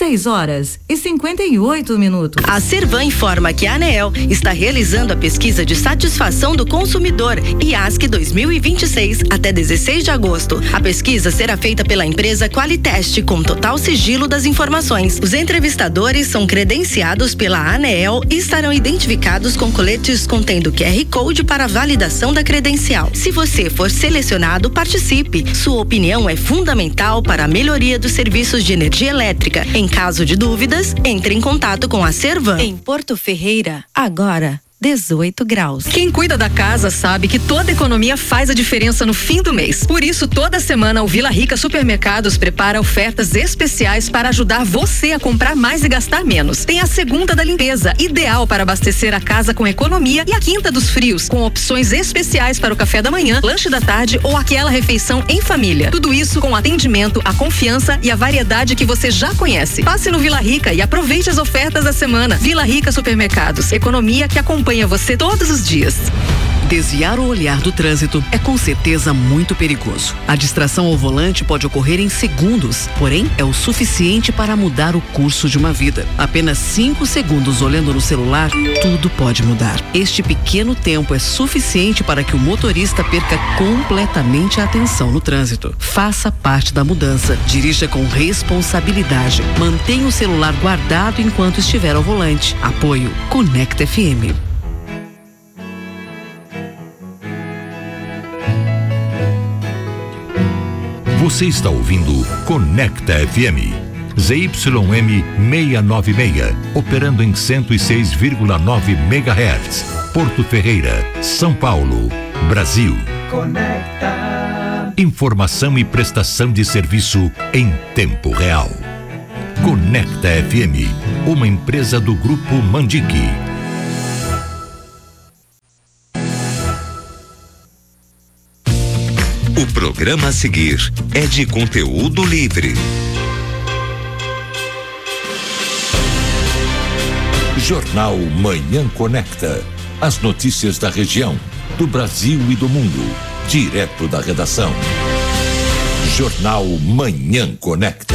6h58. A Servan informa que a ANEEL está realizando a pesquisa de satisfação do consumidor IASC 2026 até 16 de agosto. A pesquisa será feita pela empresa Qualitest com total sigilo das informações. Os entrevistadores são credenciados pela ANEEL e estarão identificados com coletes contendo QR Code para validação da credencial. Se você for selecionado, participe. Sua opinião é fundamental para a melhoria dos serviços de energia elétrica. Em caso de dúvidas, entre em contato com a Servan. Em Porto Ferreira, agora 18 graus. Quem cuida da casa sabe que toda economia faz a diferença no fim do mês. Por isso, toda semana o Vila Rica Supermercados prepara ofertas especiais para ajudar você a comprar mais e gastar menos. Tem a segunda da limpeza, ideal para abastecer a casa com economia, e a quinta dos frios, com opções especiais para o café da manhã, lanche da tarde ou aquela refeição em família. Tudo isso com atendimento, a confiança e a variedade que você já conhece. Passe no Vila Rica e aproveite as ofertas da semana. Vila Rica Supermercados, economia que acompanha você todos os dias. Desviar o olhar do trânsito é com certeza muito perigoso. A distração ao volante pode ocorrer em segundos, porém é o suficiente para mudar o curso de uma vida. Apenas 5 segundos olhando no celular, tudo pode mudar. Este pequeno tempo é suficiente para que o motorista perca completamente a atenção no trânsito. Faça parte da mudança. Dirija com responsabilidade. Mantenha o celular guardado enquanto estiver ao volante. Apoio Conecta FM. Você está ouvindo Conecta FM. ZYM 696, operando em 106,9 MHz. Porto Ferreira, São Paulo, Brasil. Conecta. Informação e prestação de serviço em tempo real. Conecta FM, uma empresa do Grupo Mandique. O programa a seguir é de conteúdo livre. Jornal Manhã Conecta. As notícias da região, do Brasil e do mundo. Direto da redação. Jornal Manhã Conecta.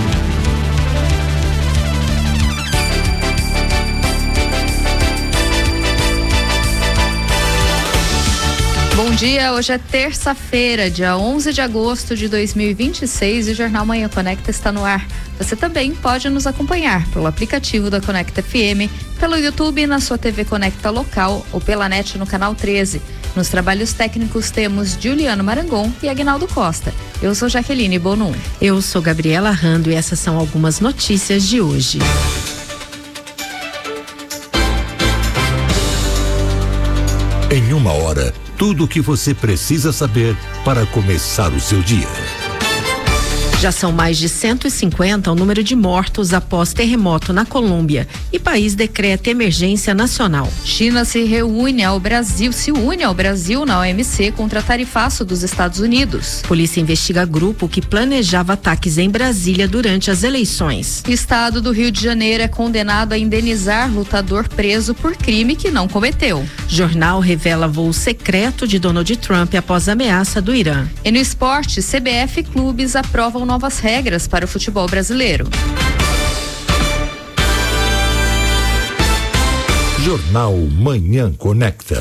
Bom dia, hoje é terça-feira, dia 11 de agosto de 2026 e o Jornal Manhã Conecta está no ar. Você também pode nos acompanhar pelo aplicativo da Conecta FM, pelo YouTube na sua TV Conecta local ou pela net no canal 13. Nos trabalhos técnicos temos Juliano Marangon e Aguinaldo Costa. Eu sou Jaqueline Bonum. Eu sou Gabriela Rando e essas são algumas notícias de hoje. Em uma hora, tudo o que você precisa saber para começar o seu dia. Já são mais de 150 o número de mortos após terremoto na Colômbia e país decreta emergência nacional. China se une ao Brasil na OMC contra tarifaço dos Estados Unidos. Polícia investiga grupo que planejava ataques em Brasília durante as eleições. Estado do Rio de Janeiro é condenado a indenizar lutador preso por crime que não cometeu. Jornal revela voo secreto de Donald Trump após ameaça do Irã. E no esporte, CBF e clubes aprovam novas regras para o futebol brasileiro. Jornal Manhã Conecta.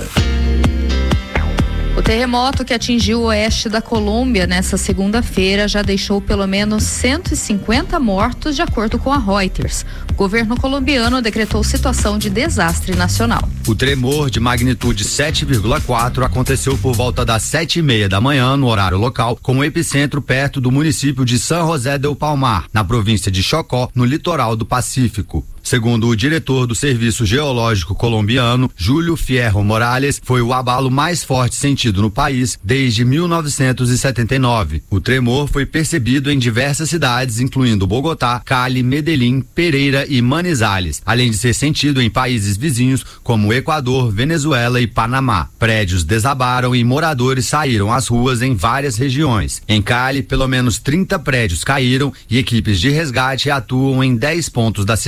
O terremoto que atingiu o oeste da Colômbia nesta segunda-feira já deixou pelo menos 150 mortos, de acordo com a Reuters. O governo colombiano decretou situação de desastre nacional. O tremor de magnitude 7,4 aconteceu por volta das 7:30 da manhã no horário local, com o epicentro perto do município de San José del Palmar, na província de Chocó, no litoral do Pacífico. Segundo o diretor do Serviço Geológico colombiano, Júlio Fierro Morales, foi o abalo mais forte sentido no país desde 1979. O tremor foi percebido em diversas cidades, incluindo Bogotá, Cali, Medellín, Pereira e Manizales, além de ser sentido em países vizinhos como Equador, Venezuela e Panamá. Prédios desabaram e moradores saíram às ruas em várias regiões. Em Cali, pelo menos 30 prédios caíram e equipes de resgate atuam em 10 pontos da cidade.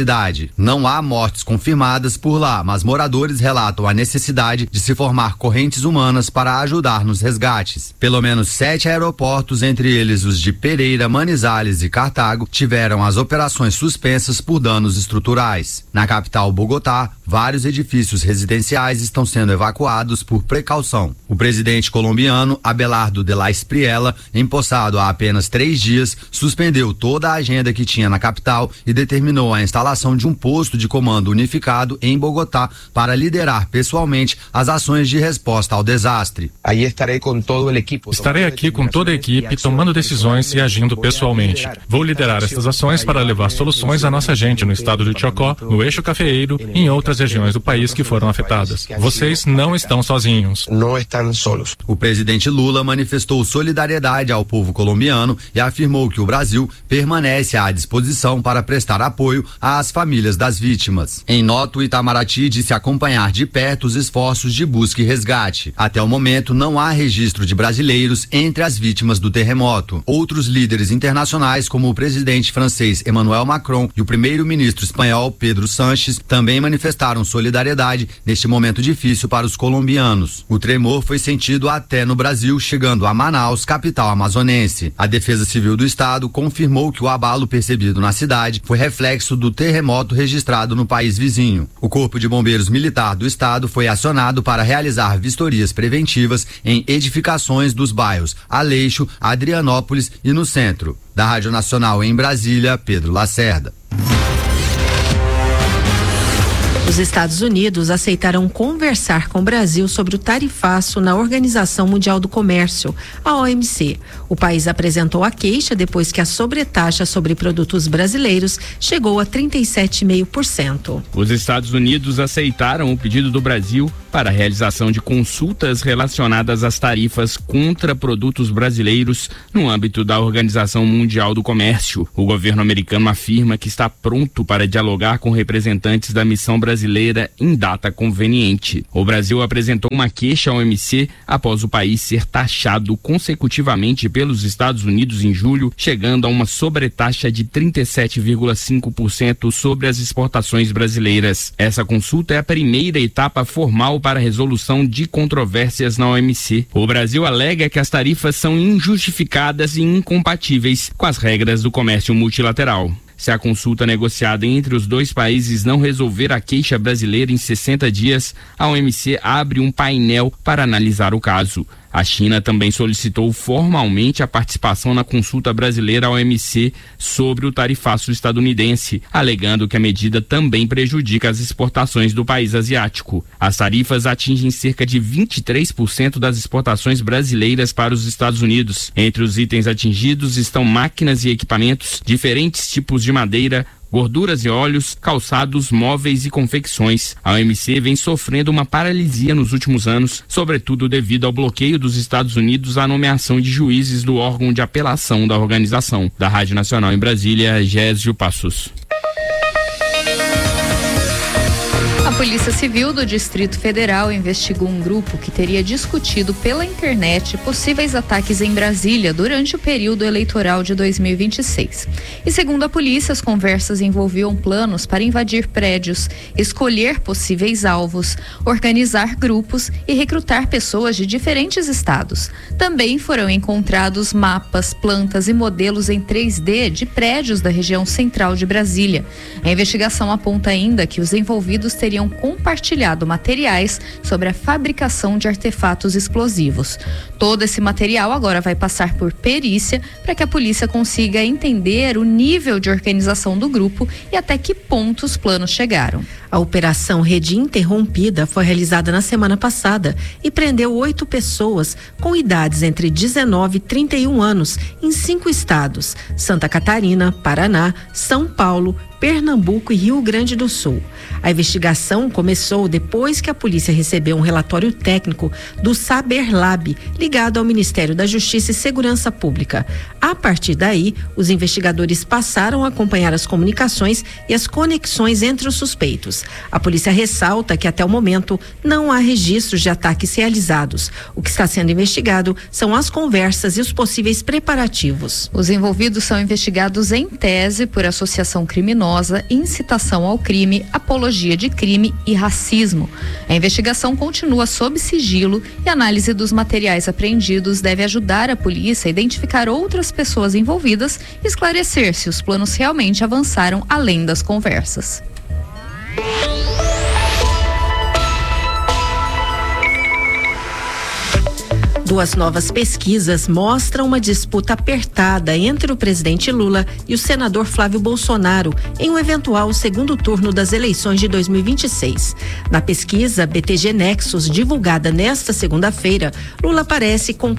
desastre. Não há mortes confirmadas por lá, mas moradores relatam a necessidade de se formar correntes humanas para ajudar nos resgates. Pelo menos 7 aeroportos, entre eles os de Pereira, Manizales e Cartago, tiveram as operações suspensas por danos estruturais. Na capital Bogotá, vários edifícios residenciais estão sendo evacuados por precaução. O presidente colombiano Abelardo de la Espriella, empossado há apenas 3 dias, suspendeu toda a agenda que tinha na capital e determinou a instalação de um posto de comando unificado em Bogotá para liderar pessoalmente as ações de resposta ao desastre. Estarei aqui com toda a equipe, tomando decisões e agindo pessoalmente. Vou liderar essas ações para levar soluções à nossa gente no estado de Chocó, no eixo cafeeiro e em outras regiões do país que foram afetadas. Vocês não estão sozinhos. O presidente Lula manifestou solidariedade ao povo colombiano e afirmou que o Brasil permanece à disposição para prestar apoio às famílias das vítimas. Em nota, o Itamaraty disse acompanhar de perto os esforços de busca e resgate. Até o momento, não há registro de brasileiros entre as vítimas do terremoto. Outros líderes internacionais, como o presidente francês Emmanuel Macron e o primeiro-ministro espanhol Pedro Sánchez, também manifestaram solidariedade neste momento difícil para os colombianos. O tremor foi sentido até no Brasil, chegando a Manaus, capital amazonense. A Defesa Civil do Estado confirmou que o abalo percebido na cidade foi reflexo do terremoto registrado no país vizinho. O Corpo de Bombeiros Militar do Estado foi acionado para realizar vistorias preventivas em edificações dos bairros Aleixo, Adrianópolis e no centro. Da Rádio Nacional em Brasília, Pedro Lacerda. Os Estados Unidos aceitaram conversar com o Brasil sobre o tarifaço na Organização Mundial do Comércio, a OMC. O país apresentou a queixa depois que a sobretaxa sobre produtos brasileiros chegou a 37,5%. Os Estados Unidos aceitaram o pedido do Brasil para a realização de consultas relacionadas às tarifas contra produtos brasileiros no âmbito da Organização Mundial do Comércio. O governo americano afirma que está pronto para dialogar com representantes da missão brasileira em data conveniente. O Brasil apresentou uma queixa ao OMC após o país ser taxado consecutivamente pelos Estados Unidos em julho, chegando a uma sobretaxa de 37,5% sobre as exportações brasileiras. Essa consulta é a primeira etapa formal para a resolução de controvérsias na OMC. O Brasil alega que as tarifas são injustificadas e incompatíveis com as regras do comércio multilateral. Se a consulta negociada entre os dois países não resolver a queixa brasileira em 60 dias, a OMC abre um painel para analisar o caso. A China também solicitou formalmente a participação na consulta brasileira à OMC sobre o tarifaço estadunidense, alegando que a medida também prejudica as exportações do país asiático. As tarifas atingem cerca de 23% das exportações brasileiras para os Estados Unidos. Entre os itens atingidos estão máquinas e equipamentos, diferentes tipos de madeira, gorduras e óleos, calçados, móveis e confecções. A OMC vem sofrendo uma paralisia nos últimos anos, sobretudo devido ao bloqueio dos Estados Unidos à nomeação de juízes do órgão de apelação da organização. Da Rádio Nacional em Brasília, Gésio Passos. A Polícia Civil do Distrito Federal investigou um grupo que teria discutido pela internet possíveis ataques em Brasília durante o período eleitoral de 2026. E segundo a polícia, as conversas envolviam planos para invadir prédios, escolher possíveis alvos, organizar grupos e recrutar pessoas de diferentes estados. Também foram encontrados mapas, plantas e modelos em 3D de prédios da região central de Brasília. A investigação aponta ainda que os envolvidos teriam compartilhado materiais sobre a fabricação de artefatos explosivos. Todo esse material agora vai passar por perícia para que a polícia consiga entender o nível de organização do grupo e até que ponto os planos chegaram. A operação Rede Interrompida foi realizada na semana passada e prendeu 8 pessoas com idades entre 19 e 31 anos em 5 estados: Santa Catarina, Paraná, São Paulo, Pernambuco e Rio Grande do Sul. A investigação começou depois que a polícia recebeu um relatório técnico do Saber Lab, ligado ao Ministério da Justiça e Segurança Pública. A partir daí, os investigadores passaram a acompanhar as comunicações e as conexões entre os suspeitos. A polícia ressalta que até o momento não há registros de ataques realizados. O que está sendo investigado são as conversas e os possíveis preparativos. Os envolvidos são investigados em tese por associação criminosa criminosa, incitação ao crime, apologia de crime e racismo. A investigação continua sob sigilo e a análise dos materiais apreendidos deve ajudar a polícia a identificar outras pessoas envolvidas e esclarecer se os planos realmente avançaram além das conversas. Duas novas pesquisas mostram uma disputa apertada entre o presidente Lula e o senador Flávio Bolsonaro em um eventual segundo turno das eleições de 2026. Na pesquisa BTG Nexus, divulgada nesta segunda-feira, Lula aparece com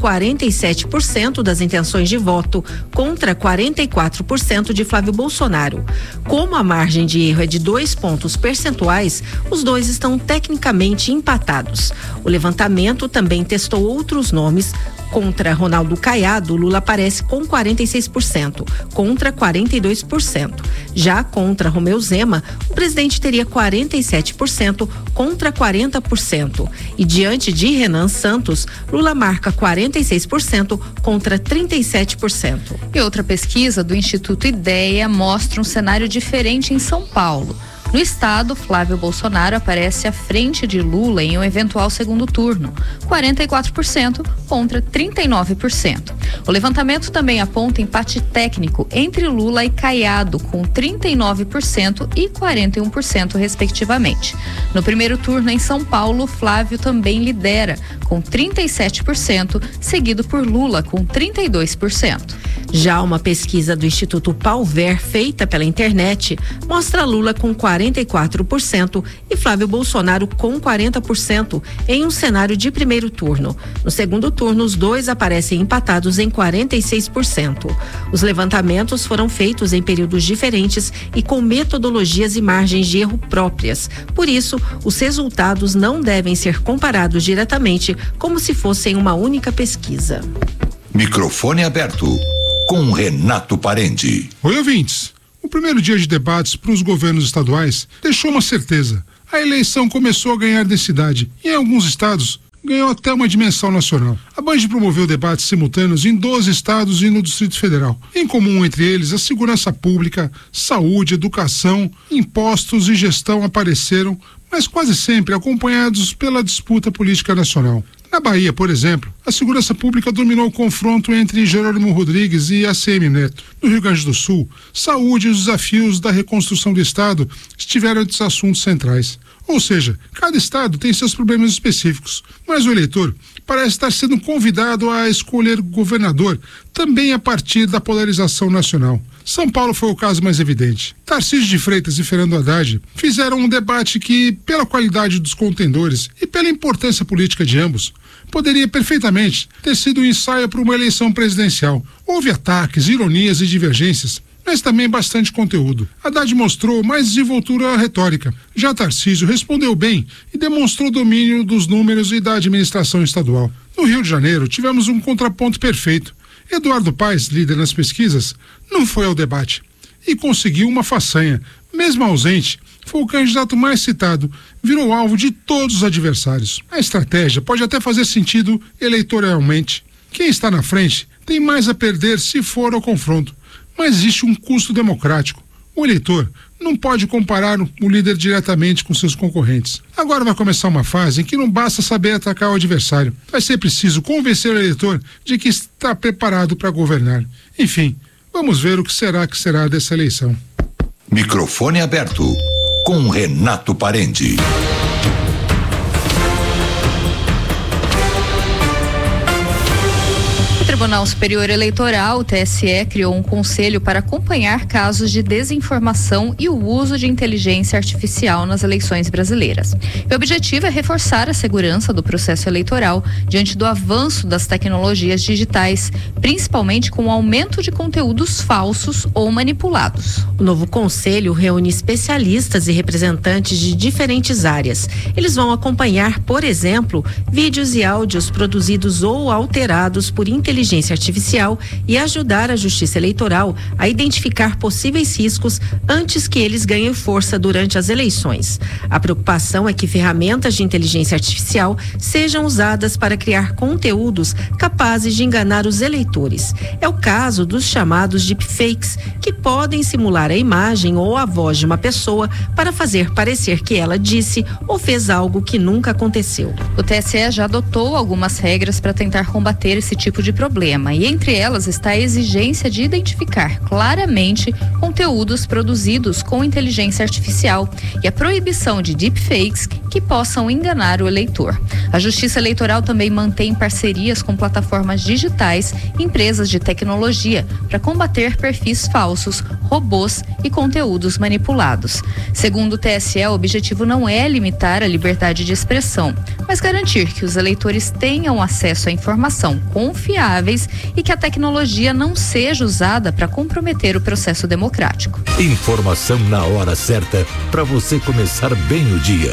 47% das intenções de voto contra 44% de Flávio Bolsonaro. Como a margem de erro é de 2 pontos percentuais, os dois estão tecnicamente empatados. O levantamento também testou outros nomes. Contra Ronaldo Caiado, Lula aparece com 46%, contra 42%. Já contra Romeu Zema, o presidente teria 47%, contra 40%. E diante de Renan Santos, Lula marca 46%, contra 37%. E outra pesquisa do Instituto Ideia mostra um cenário diferente em São Paulo. No estado, Flávio Bolsonaro aparece à frente de Lula em um eventual segundo turno, 44% contra 39%. O levantamento também aponta empate técnico entre Lula e Caiado, com 39% e 41%, respectivamente. No primeiro turno em São Paulo, Flávio também lidera, com 37%, seguido por Lula, com 32%. Já uma pesquisa do Instituto Palver, feita pela internet, mostra Lula com 44% e Flávio Bolsonaro com 40% em um cenário de primeiro turno. No segundo turno, os dois aparecem empatados em 46%. Os levantamentos foram feitos em períodos diferentes e com metodologias e margens de erro próprias. Por isso, os resultados não devem ser comparados diretamente como se fossem uma única pesquisa. Microfone aberto com Renato Parente. Oi, ouvintes. O primeiro dia de debates para os governos estaduais deixou uma certeza. A eleição começou a ganhar densidade e em alguns estados ganhou até uma dimensão nacional. A Band promoveu debates simultâneos em 12 estados e no Distrito Federal. Em comum entre eles, a segurança pública, saúde, educação, impostos e gestão apareceram, mas quase sempre acompanhados pela disputa política nacional. Na Bahia, por exemplo, a segurança pública dominou o confronto entre Jerônimo Rodrigues e ACM Neto. No Rio Grande do Sul, saúde e os desafios da reconstrução do Estado estiveram entre os assuntos centrais. Ou seja, cada estado tem seus problemas específicos, mas o eleitor parece estar sendo convidado a escolher governador também a partir da polarização nacional. São Paulo foi o caso mais evidente. Tarcísio de Freitas e Fernando Haddad fizeram um debate que, pela qualidade dos contendores e pela importância política de ambos, poderia perfeitamente ter sido um ensaio para uma eleição presidencial. Houve ataques, ironias e divergências, mas também bastante conteúdo. Haddad mostrou mais desenvoltura retórica. Já Tarcísio respondeu bem e demonstrou domínio dos números e da administração estadual. No Rio de Janeiro, tivemos um contraponto perfeito. Eduardo Paes, líder nas pesquisas, não foi ao debate e conseguiu uma façanha. Mesmo ausente, foi o candidato mais citado, virou alvo de todos os adversários. A estratégia pode até fazer sentido eleitoralmente. Quem está na frente tem mais a perder se for ao confronto, mas existe um custo democrático. O eleitor não pode comparar o líder diretamente com seus concorrentes. Agora vai começar uma fase em que não basta saber atacar o adversário. Vai ser preciso convencer o eleitor de que está preparado para governar. Enfim, vamos ver o que será dessa eleição. Microfone aberto com Renato Parente. O Tribunal Superior Eleitoral, o TSE, criou um conselho para acompanhar casos de desinformação e o uso de inteligência artificial nas eleições brasileiras. O objetivo é reforçar a segurança do processo eleitoral diante do avanço das tecnologias digitais, principalmente com o aumento de conteúdos falsos ou manipulados. O novo conselho reúne especialistas e representantes de diferentes áreas. Eles vão acompanhar, por exemplo, vídeos e áudios produzidos ou alterados por inteligência inteligência artificial e ajudar a Justiça Eleitoral a identificar possíveis riscos antes que eles ganhem força durante as eleições. A preocupação é que ferramentas de inteligência artificial sejam usadas para criar conteúdos capazes de enganar os eleitores. É o caso dos chamados deepfakes, que podem simular a imagem ou a voz de uma pessoa para fazer parecer que ela disse ou fez algo que nunca aconteceu. O TSE já adotou algumas regras para tentar combater esse tipo de problema, e entre elas está a exigência de identificar claramente conteúdos produzidos com inteligência artificial e a proibição de deepfakes que possam enganar o eleitor. A Justiça Eleitoral também mantém parcerias com plataformas digitais e empresas de tecnologia para combater perfis falsos, robôs e conteúdos manipulados. Segundo o TSE, o objetivo não é limitar a liberdade de expressão, mas garantir que os eleitores tenham acesso a informação confiáveis e que a tecnologia não seja usada para comprometer o processo democrático. Informação na hora certa para você começar bem o dia.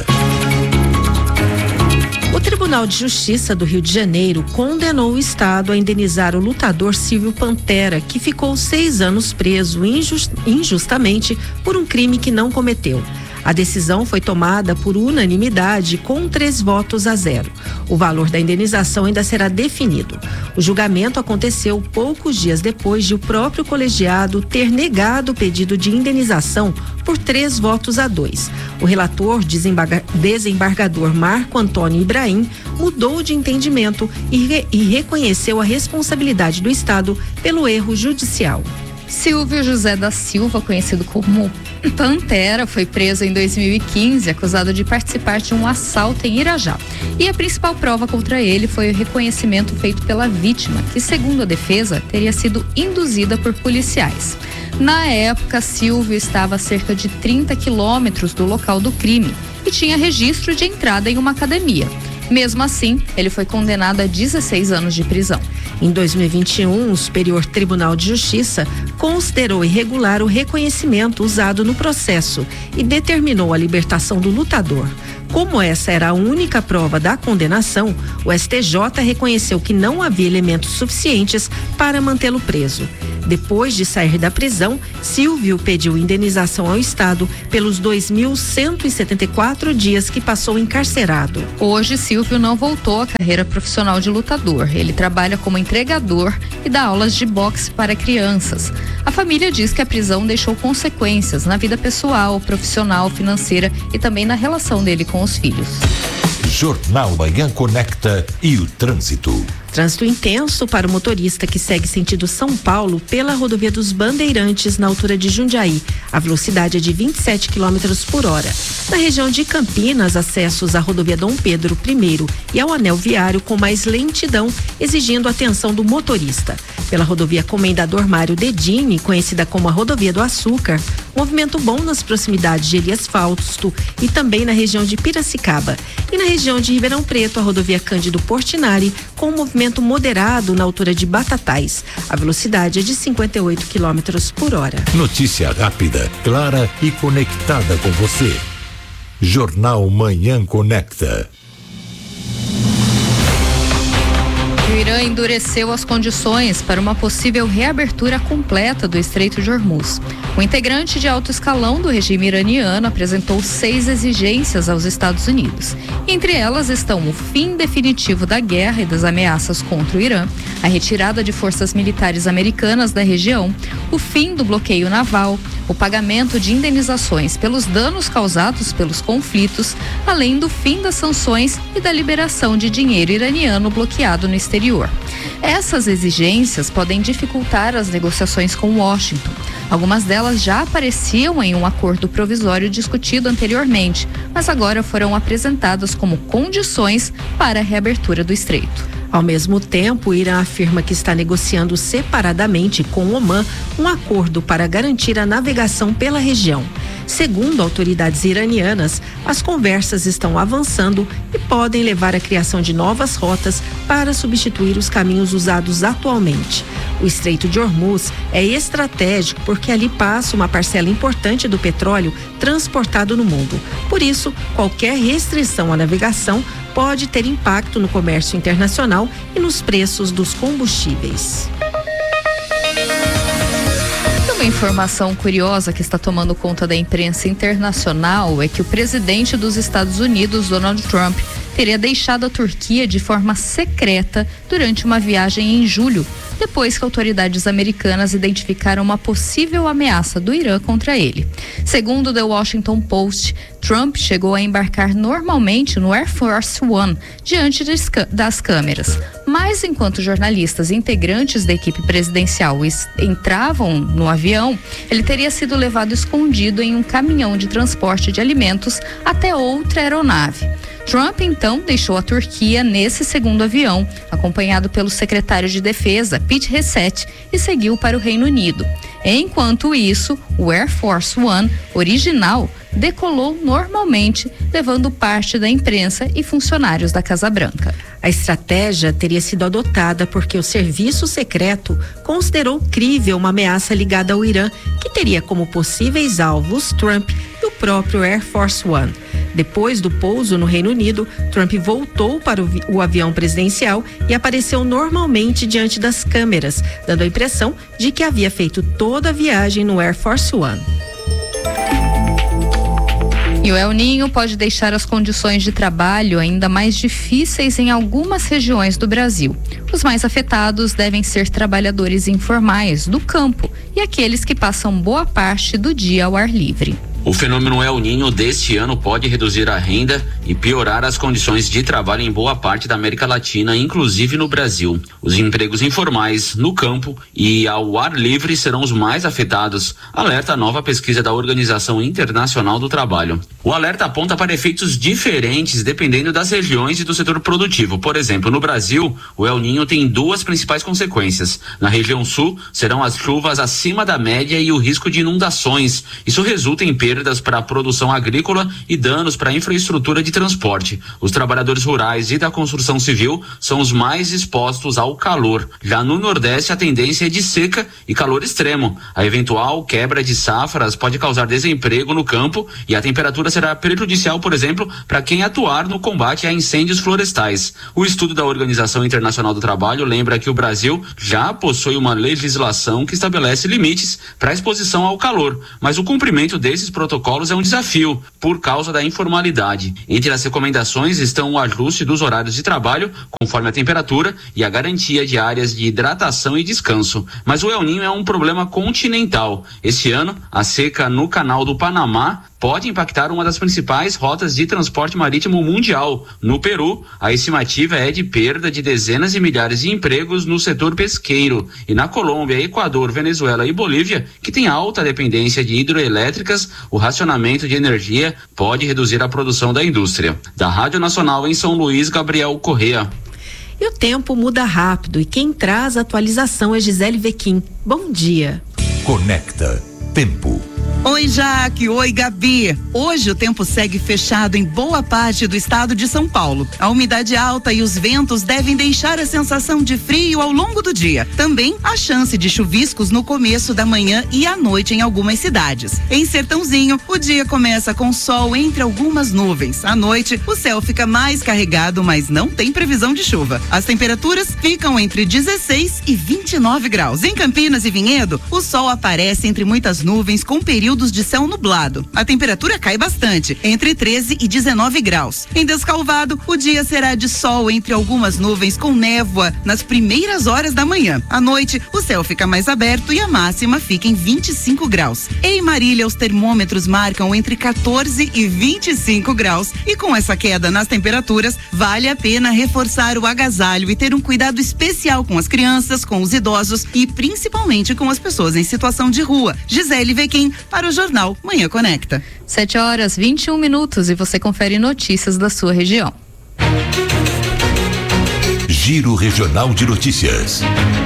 O Tribunal de Justiça do Rio de Janeiro condenou o Estado a indenizar o lutador Silvio Pantera, que ficou 6 anos preso injustamente por um crime que não cometeu. A decisão foi tomada por unanimidade com 3-0. O valor da indenização ainda será definido. O julgamento aconteceu poucos dias depois de o próprio colegiado ter negado o pedido de indenização por 3-2. O relator, desembargador Marco Antônio Ibrahim, mudou de entendimento e reconheceu a responsabilidade do Estado pelo erro judicial. Silvio José da Silva, conhecido como Pantera, foi preso em 2015, acusado de participar de um assalto em Irajá. E a principal prova contra ele foi o reconhecimento feito pela vítima, que, segundo a defesa, teria sido induzida por policiais. Na época, Silvio estava a cerca de 30 quilômetros do local do crime e tinha registro de entrada em uma academia. Mesmo assim, ele foi condenado a 16 anos de prisão. Em 2021, o Superior Tribunal de Justiça considerou irregular o reconhecimento usado no processo e determinou a libertação do lutador. Como essa era a única prova da condenação, o STJ reconheceu que não havia elementos suficientes para mantê-lo preso. Depois de sair da prisão, Silvio pediu indenização ao Estado pelos 2.174 dias que passou encarcerado. Hoje, Silvio não voltou à carreira profissional de lutador. Ele trabalha como entregador e dá aulas de boxe para crianças. A família diz que a prisão deixou consequências na vida pessoal, profissional, financeira e também na relação dele com os filhos. Jornal Manhã Conecta e o trânsito. Trânsito intenso para o motorista que segue sentido São Paulo pela rodovia dos Bandeirantes na altura de Jundiaí. A velocidade é de 27 km por hora. Na região de Campinas, acessos à rodovia Dom Pedro I e ao anel viário com mais lentidão, exigindo atenção do motorista. Pela rodovia Comendador Mário Dedini, conhecida como a rodovia do Açúcar, movimento bom nas proximidades de Elias Fausto e também na região de Piracicaba. E na região de Ribeirão Preto, a rodovia Cândido Portinari, com movimento moderado na altura de Batatais. A velocidade é de 58 km por hora. Notícia rápida, clara e conectada com você. Jornal Manhã Conecta. O Irã endureceu as condições para uma possível reabertura completa do Estreito de Hormuz. O integrante de alto escalão do regime iraniano apresentou 6 exigências aos Estados Unidos. Entre elas estão o fim definitivo da guerra e das ameaças contra o Irã, a retirada de forças militares americanas da região, o fim do bloqueio naval, o pagamento de indenizações pelos danos causados pelos conflitos, além do fim das sanções e da liberação de dinheiro iraniano bloqueado no exterior. Essas exigências podem dificultar as negociações com Washington. Algumas delas já apareciam em um acordo provisório discutido anteriormente, mas agora foram apresentadas como condições para a reabertura do estreito. Ao mesmo tempo, o Irã afirma que está negociando separadamente com Omã um acordo para garantir a navegação pela região. Segundo autoridades iranianas, as conversas estão avançando e podem levar à criação de novas rotas para substituir os caminhos usados atualmente. O Estreito de Hormuz é estratégico porque ali passa uma parcela importante do petróleo transportado no mundo. Por isso, qualquer restrição à navegação pode ter impacto no comércio internacional e nos preços dos combustíveis. Uma informação curiosa que está tomando conta da imprensa internacional é que o presidente dos Estados Unidos, Donald Trump, teria deixado a Turquia de forma secreta durante uma viagem em julho, depois que autoridades americanas identificaram uma possível ameaça do Irã contra ele. Segundo The Washington Post, Trump chegou a embarcar normalmente no Air Force One, diante das câmeras. Mas enquanto jornalistas e integrantes da equipe presidencial entravam no avião, ele teria sido levado escondido em um caminhão de transporte de alimentos até outra aeronave. Trump, então, deixou a Turquia nesse segundo avião, acompanhado pelo secretário de Defesa, Pete Hegseth, e seguiu para o Reino Unido. Enquanto isso, o Air Force One original decolou normalmente, levando parte da imprensa e funcionários da Casa Branca. A estratégia teria sido adotada porque o serviço secreto considerou crível uma ameaça ligada ao Irã, que teria como possíveis alvos Trump e o próprio Air Force One. Depois do pouso no Reino Unido, Trump voltou para o avião presidencial e apareceu normalmente diante das câmeras, dando a impressão de que havia feito toda a viagem no Air Force One. E o El Niño pode deixar as condições de trabalho ainda mais difíceis em algumas regiões do Brasil. Os mais afetados devem ser trabalhadores informais do campo e aqueles que passam boa parte do dia ao ar livre. O fenômeno El Niño deste ano pode reduzir a renda e piorar as condições de trabalho em boa parte da América Latina, inclusive no Brasil. Os empregos informais no campo e ao ar livre serão os mais afetados, alerta a nova pesquisa da Organização Internacional do Trabalho. O alerta aponta para efeitos diferentes dependendo das regiões e do setor produtivo. Por exemplo, no Brasil, o El Niño tem duas principais consequências. Na região sul, serão as chuvas acima da média e o risco de inundações. Isso resulta em perdas para a produção agrícola e danos para a infraestrutura de transporte. Os trabalhadores rurais e da construção civil são os mais expostos ao calor. Já no Nordeste, a tendência é de seca e calor extremo. A eventual quebra de safras pode causar desemprego no campo e a temperatura será prejudicial, por exemplo, para quem atuar no combate a incêndios florestais. O estudo da Organização Internacional do Trabalho lembra que o Brasil já possui uma legislação que estabelece limites para a exposição ao calor, mas o cumprimento desses protocolos é um desafio por causa da informalidade. Entre as recomendações estão o ajuste dos horários de trabalho conforme a temperatura e a garantia de áreas de hidratação e descanso. Mas o El Niño é um problema continental. Este ano, a seca no Canal do Panamá pode impactar uma das principais rotas de transporte marítimo mundial. No Peru, a estimativa é de perda de dezenas de milhares de empregos no setor pesqueiro. E na Colômbia, Equador, Venezuela e Bolívia, que tem alta dependência de hidroelétricas, o racionamento de energia pode reduzir a produção da indústria. Da Rádio Nacional em São Luís, Gabriel Correa. E o tempo muda rápido e quem traz a atualização é Gisele Vequim. Bom dia. Conecta Tempo. Oi, Jaque. Oi, Gabi. Hoje o tempo segue fechado em boa parte do estado de São Paulo. A umidade alta e os ventos devem deixar a sensação de frio ao longo do dia. Também a chance de chuviscos no começo da manhã e à noite em algumas cidades. Em Sertãozinho, o dia começa com sol entre algumas nuvens. À noite, o céu fica mais carregado, mas não tem previsão de chuva. As temperaturas ficam entre 16 e 29 graus. Em Campinas e Vinhedo, o sol aparece entre muitas nuvens com períodos de céu nublado. A temperatura cai bastante, entre 13 e 19 graus. Em Descalvado, o dia será de sol entre algumas nuvens com névoa nas primeiras horas da manhã. À noite, o céu fica mais aberto e a máxima fica em 25 graus. Em Marília, os termômetros marcam entre 14 e 25 graus. E com essa queda nas temperaturas, vale a pena reforçar o agasalho e ter um cuidado especial com as crianças, com os idosos e principalmente com as pessoas em situação de rua. Gisele Vequim, para o Jornal Manhã Conecta. 7h21 e você confere notícias da sua região. Giro Regional de Notícias.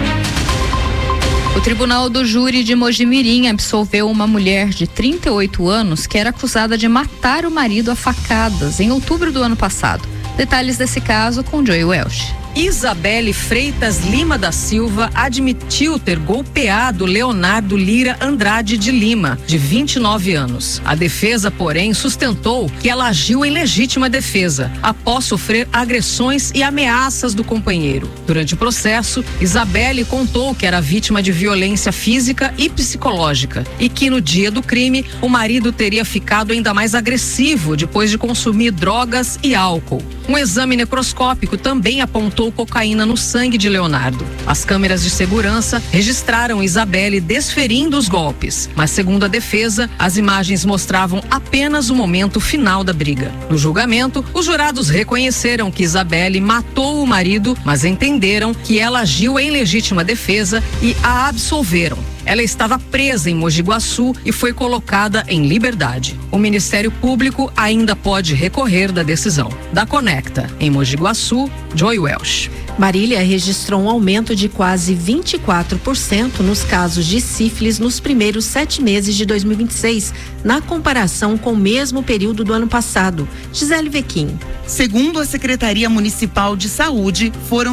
O Tribunal do Júri de Mojimirim absolveu uma mulher de 38 anos que era acusada de matar o marido a facadas em outubro do ano passado. Detalhes desse caso com Joey Welch. Isabelle Freitas Lima da Silva admitiu ter golpeado Leonardo Lira Andrade de Lima, de 29 anos. A defesa, porém, sustentou que ela agiu em legítima defesa, após sofrer agressões e ameaças do companheiro. Durante o processo, Isabelle contou que era vítima de violência física e psicológica e que no dia do crime, o marido teria ficado ainda mais agressivo depois de consumir drogas e álcool. Um exame necroscópico também apontou cocaína no sangue de Leonardo. As câmeras de segurança registraram Isabelle desferindo os golpes, mas segundo a defesa, as imagens mostravam apenas o momento final da briga. No julgamento, os jurados reconheceram que Isabelle matou o marido, mas entenderam que ela agiu em legítima defesa e a absolveram. Ela estava presa em Mogi Guaçu e foi colocada em liberdade. O Ministério Público ainda pode recorrer da decisão. Da Conecta, em Mogi Guaçu, Joy Welsh. Marília registrou um aumento de quase 24% nos casos de sífilis nos primeiros 7 meses de 2026, na comparação com o mesmo período do ano passado. Gisele Vequim. Segundo a Secretaria Municipal de Saúde, foram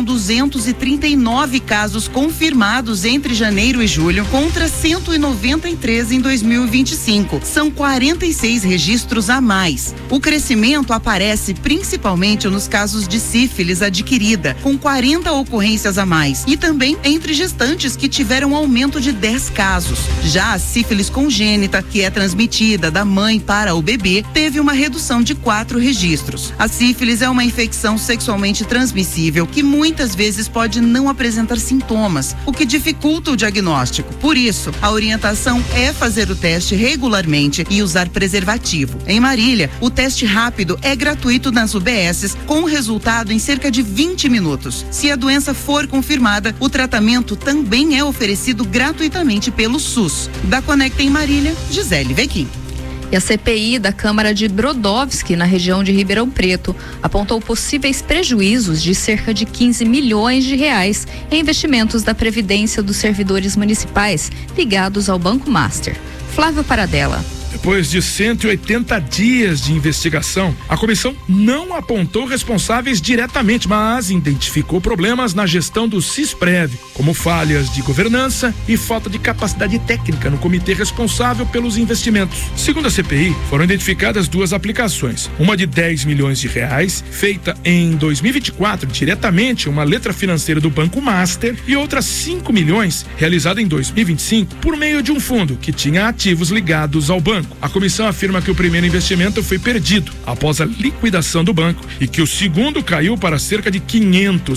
239 casos confirmados entre janeiro e julho, contra 193 em 2025. São 46 registros a mais. O crescimento aparece principalmente nos casos de sífilis adquirida, com 40 ocorrências a mais, e também entre gestantes que tiveram aumento de 10 casos. Já a sífilis congênita, que é transmitida da mãe para o bebê, teve uma redução de 4 registros. A sífilis é uma infecção sexualmente transmissível que muitas vezes pode não apresentar sintomas, o que dificulta o diagnóstico. Por isso, a orientação é fazer o teste regularmente e usar preservativo. Em Marília, o teste rápido é gratuito nas UBSs, com resultado em cerca de 20 minutos. Se a doença for confirmada, o tratamento também é oferecido gratuitamente pelo SUS. Da Conecta em Marília, Gisele Vequim. E a CPI da Câmara de Brodowski, na região de Ribeirão Preto, apontou possíveis prejuízos de cerca de 15 milhões de reais em investimentos da Previdência dos servidores municipais ligados ao Banco Master. Flávio Paradella. Depois de 180 dias de investigação, a comissão não apontou responsáveis diretamente, mas identificou problemas na gestão do Cisprev, como falhas de governança e falta de capacidade técnica no comitê responsável pelos investimentos. Segundo a CPI, foram identificadas 2 aplicações, uma de 10 milhões de reais, feita em 2024 diretamente uma letra financeira do Banco Master, e outra 5 milhões, realizada em 2025 por meio de um fundo que tinha ativos ligados ao banco. A comissão afirma que o primeiro investimento foi perdido após a liquidação do banco e que o segundo caiu para cerca de 500